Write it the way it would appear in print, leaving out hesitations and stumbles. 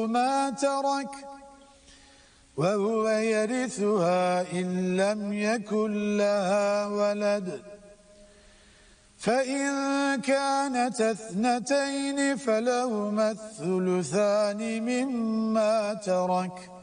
ما ترك وهو يرثها إن لم يكن لها ولد فإن كانت اثنتين فلهما الثلثان مما ترك